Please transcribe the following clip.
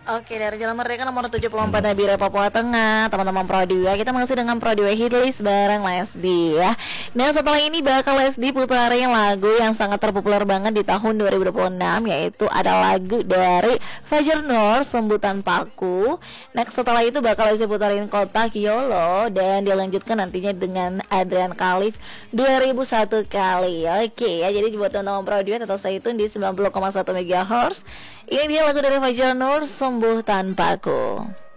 Oke, dari Jalan Merdeka nomor 74 Nabire Papua Tengah, teman-teman Pro 2, kita masih dengan Pro 2 Hitlist bareng Lesdi ya. Nah, setelah ini bakal Lesdi putarin lagu yang sangat terpopuler banget di tahun 2026, yaitu ada lagu dari Fajar Nur, Sembutan Paku. Next setelah itu bakal Lesdi putarin Kotak Yolo, dan dilanjutkan nantinya dengan Adrian Khalif 2001 kali. Oke ya, jadi buat teman-teman Pro 2 tetap stay tune di 90,1 MHz. Ini dia lagu dari Fajar Nur, Sembuh Tanpaku.